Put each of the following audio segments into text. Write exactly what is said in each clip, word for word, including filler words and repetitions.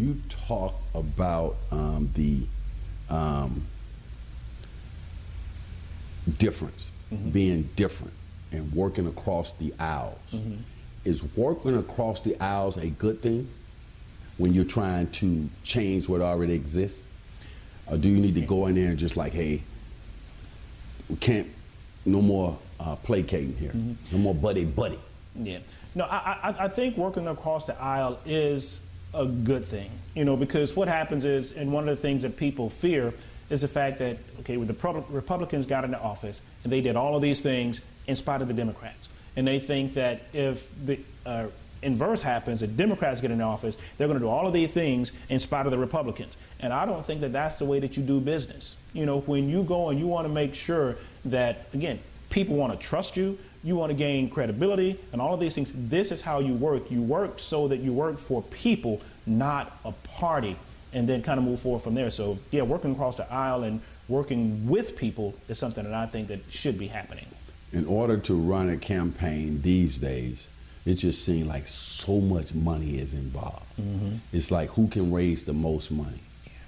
you talk about um, the um, difference, mm-hmm. being different and working across the aisles. Mm-hmm. Is working across the aisles a good thing when you're trying to change what already exists? Or do you need to go in there and just like, hey, we can't, no more uh, placating here, mm-hmm. no more buddy-buddy? Yeah. No, I, I, I think working across the aisle is a good thing, you know, because what happens is, and one of the things that people fear is the fact that, okay, when the Republicans got into office and they did all of these things in spite of the Democrats, and they think that if the uh, inverse happens, the Democrats get in office, they're going to do all of these things in spite of the Republicans. And I don't think that that's the way that you do business. You know, when you go and you want to make sure that, again, people want to trust you, you want to gain credibility and all of these things, this is how you work. You work so that you work for people, not a party, and then kind of move forward from there. So, yeah, working across the aisle and working with people is something that I think that should be happening. In order to run a campaign these days, it just seems like so much money is involved. Mm-hmm. It's like who can raise the most money.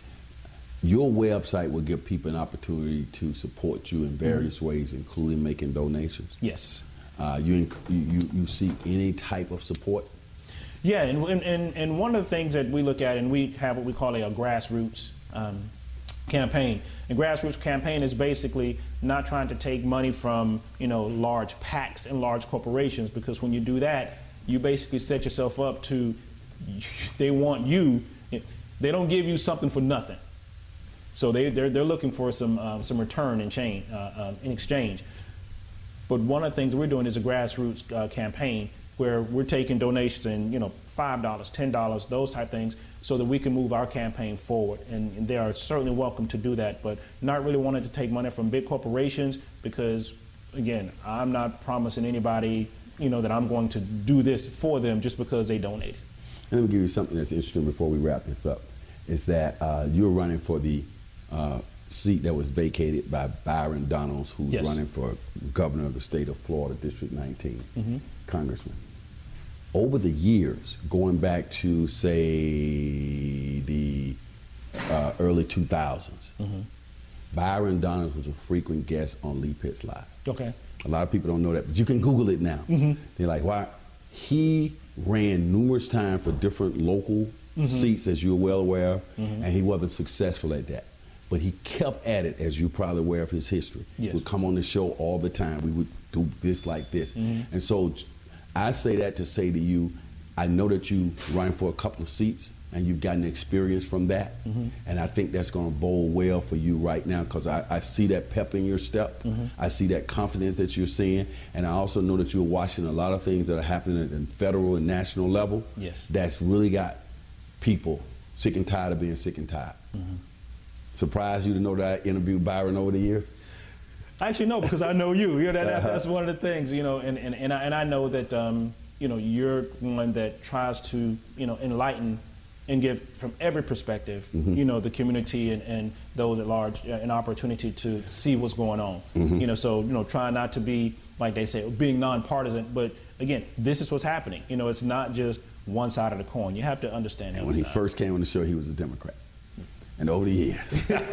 Your website will give people an opportunity to support you in various mm-hmm. ways, including making donations. Yes. Uh, you, you you seek any type of support? Yeah, and, and, and one of the things that we look at, and we have what we call a, a grassroots um, campaign. And grassroots campaign is basically not trying to take money from, you know, large PACs and large corporations, because when you do that, you basically set yourself up to, they want you, they don't give you something for nothing. So they, they're, they're looking for some, um, some return in, chain, uh, um, in exchange. But one of the things we're doing is a grassroots uh, campaign where we're taking donations and, you know, five dollars, ten dollars, those type things, so that we can move our campaign forward. And, and they are certainly welcome to do that, but not really wanting to take money from big corporations because, again, I'm not promising anybody, you know, that I'm going to do this for them just because they donated. Let me give you something that's interesting before we wrap this up, is that uh, you're running for the uh, seat that was vacated by Byron Donalds, who's yes. running for governor of the state of Florida, District nineteen, mm-hmm. congressman. Over the years, going back to, say, the uh, early two thousands, mm-hmm. Byron Donalds was a frequent guest on Lee Pitts Live. Okay. A lot of people don't know that, but you can Google it now. Mm-hmm. They're like, why? He ran numerous times for different local mm-hmm. seats, as you're well aware of, mm-hmm. and he wasn't successful at that. But he kept at it, as you're probably aware of his history. Yes. He would come on the show all the time. We would do this like this. Mm-hmm. And so I say that to say to you, I know that you run for a couple of seats and you've gotten experience from that. Mm-hmm. And I think that's going to bode well for you right now, because I, I see that pep in your step. Mm-hmm. I see that confidence that you're seeing. And I also know that you're watching a lot of things that are happening at the federal and national level. Yes. That's really got people sick and tired of being sick and tired. Mm-hmm. Surprised you to know that I interviewed Byron over the years? Actually, no, because I know you. You know, that, uh-huh. That's one of the things, you know, and, and, and, I, and I know that, um, you know, you're one that tries to, you know, enlighten and give from every perspective, mm-hmm. you know, the community and, and those at large uh, an opportunity to see what's going on. Mm-hmm. You know, so, you know, try not to be, like they say, being nonpartisan, but again, this is what's happening. You know, it's not just one side of the coin. You have to understand that. And when he first came on the show, he was a Democrat. And over the years. And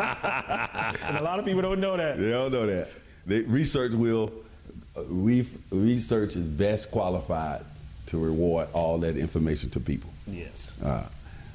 a lot of people don't know that. They don't know that. They, research will, uh, we, research is best qualified to reward all that information to people. Yes. Uh, I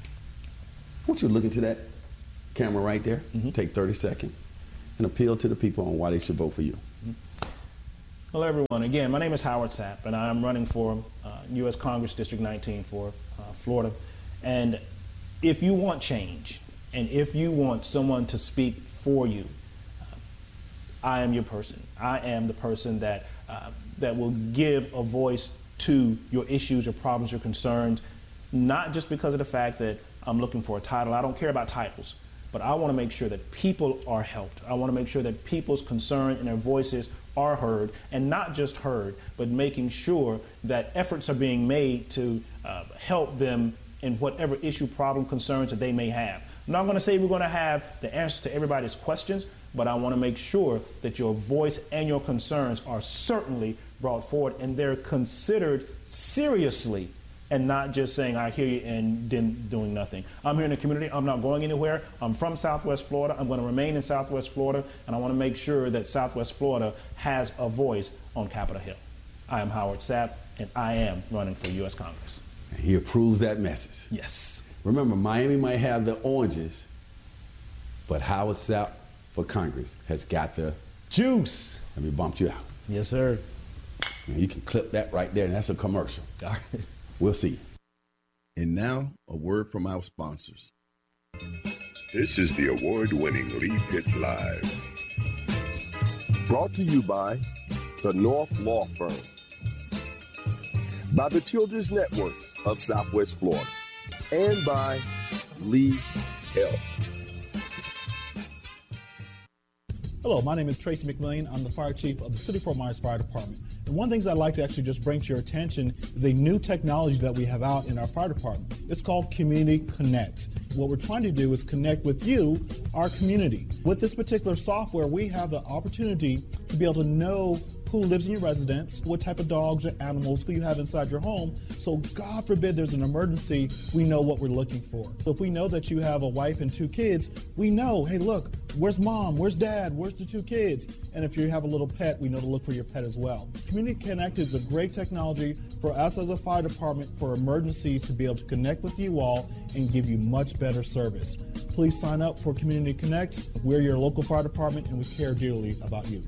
want you to look into that camera right there, mm-hmm. take thirty seconds, and appeal to the people on why they should vote for you. Mm-hmm. Hello, everyone. Again, my name is Howard Sapp, and I'm running for uh, U S Congress District nineteen for uh, Florida. And if you want change, and if you want someone to speak for you, uh, I am your person. I am the person that uh, that will give a voice to your issues, your problems, your concerns, not just because of the fact that I'm looking for a title. I don't care about titles, but I want to make sure that people are helped. I want to make sure that people's concerns and their voices are heard, and not just heard, but making sure that efforts are being made to uh, help them in whatever issue, problem, concerns that they may have. I'm not going to say we're going to have the answers to everybody's questions, but I want to make sure that your voice and your concerns are certainly brought forward and they're considered seriously and not just saying, I hear you, and then doing nothing. I'm here in the community. I'm not going anywhere. I'm from Southwest Florida. I'm going to remain in Southwest Florida, and I want to make sure that Southwest Florida has a voice on Capitol Hill. I am Howard Sapp, and I am running for U S Congress. And he approves that message. Yes. Remember, Miami might have the oranges, but Howard Sapp for Congress has got the juice. Let me bump you out. Yes, sir. And you can clip that right there, and that's a commercial. All right. We'll see. And now, a word from our sponsors. This is the award-winning Lee Pitts Live. Brought to you by the North Law Firm, by the Children's Network of Southwest Florida, and by Lee Health. Hello, my name is Tracy McMillian. I'm the fire chief of the City of Fort Myers Fire Department. And one of the things I'd like to actually just bring to your attention is a new technology that we have out in our fire department. It's called Community Connect. What we're trying to do is connect with you, our community. With this particular software, we have the opportunity to be able to know who lives in your residence, what type of dogs or animals who you have inside your home. So God forbid there's an emergency, we know what we're looking for. So if we know that you have a wife and two kids, we know, hey, look, where's mom, where's dad, where's the two kids? And if you have a little pet, we know to look for your pet as well. Community Connect is a great technology for us as a fire department for emergencies to be able to connect with you all and give you much better service. Please sign up for Community Connect. We're your local fire department and we care dearly about you.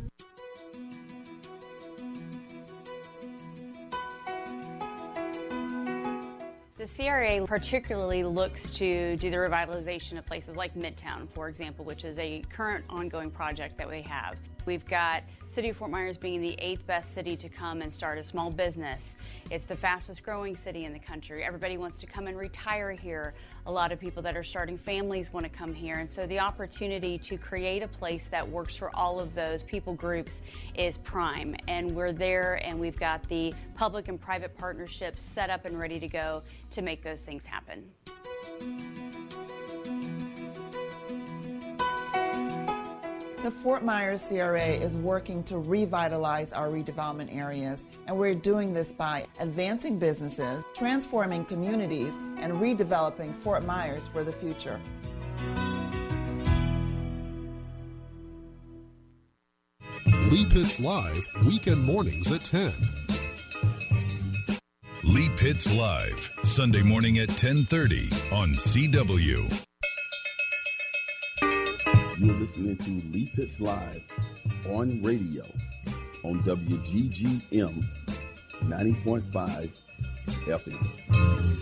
The C R A particularly looks to do the revitalization of places like Midtown, for example, which is a current ongoing project that we have. We've got City of Fort Myers being the eighth best city to come and start a small business. It's the fastest growing city in the country. Everybody wants to come and retire here. A lot of people that are starting families want to come here. And so the opportunity to create a place that works for all of those people groups is prime. And we're there, and we've got the public and private partnerships set up and ready to go to make those things happen. The Fort Myers C R A is working to revitalize our redevelopment areas, and we're doing this by advancing businesses, transforming communities, and redeveloping Fort Myers for the future. Lee Pitts Live, weekend mornings at ten. Lee Pitts Live, Sunday morning at ten thirty on C W. You're listening to Lee Pitts Live on radio on W G G M ninety point five F M.